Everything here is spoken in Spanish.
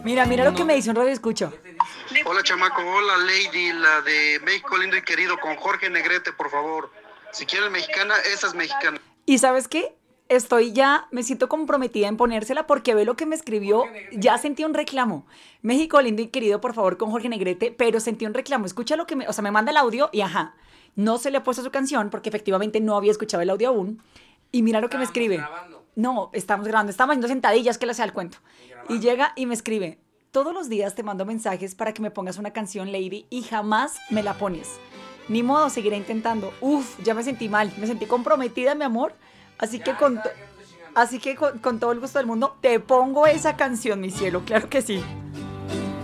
Mira lo que me dice un radio escucho. Hola chamaco, hola Lady, la de México lindo y querido con Jorge Negrete, por favor. Si quieres mexicana, esa es mexicana. ¿Y sabes qué? Me siento comprometida en ponérsela porque ve lo que me escribió, ya sentí un reclamo. México lindo y querido, por favor, con Jorge Negrete, pero sentí un reclamo. Escucha lo que o sea, me manda el audio y ajá, no se le ha puesto su canción porque efectivamente no había escuchado el audio aún. Y mira lo que me escribe. No, estamos grabando, estamos haciendo sentadillas que le sea el cuento. Y llega y me escribe, todos los días te mando mensajes para que me pongas una canción, Lady, y jamás me la pones. Ni modo, seguiré intentando. Uf, ya me sentí mal, me sentí comprometida, mi amor. Así que con todo el gusto del mundo, te pongo esa canción, mi cielo, claro que sí.